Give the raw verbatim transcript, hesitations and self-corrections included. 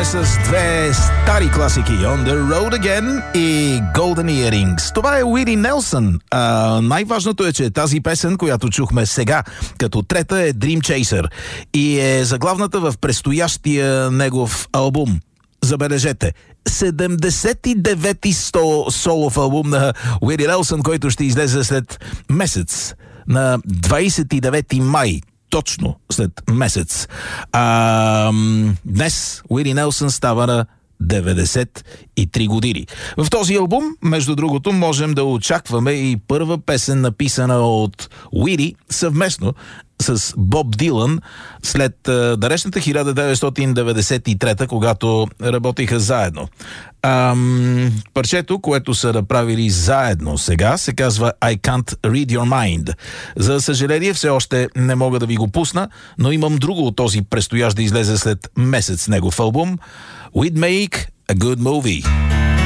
с две стари класики On the Road Again и Golden Earrings. Това е Уили Нелсън. А, най-важното е, че тази песен, която чухме сега като трета, е Dream Chaser и е заглавната в предстоящия негов албум. Забележете, седемдесет и девети солов албум на Уили Нелсън, който ще излезе след месец, на двадесет и девети май. Точно след месец. А, днес Уили Нелсън става на деветдесет и три години. В този албум, между другото, можем да очакваме и първа песен, написана от Уили съвместно с Боб Дилан след а, далечната хиляда деветстотин деветдесет и трета, когато работиха заедно. Ам, парчето, което са направили заедно сега, се казва I Can't Read Your Mind. За съжаление, все още не мога да ви го пусна, но имам друго от този предстоящ да излезе след месец негов албум. We'd Make a Good Movie.